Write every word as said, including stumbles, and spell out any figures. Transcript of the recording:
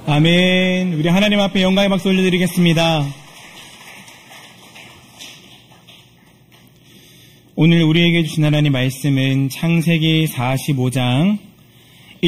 아멘. 우리 하나님 앞에 영광의 박수 올려드리겠습니다. 오늘 우리에게 주신 하나님 말씀은 창세기 사십오 장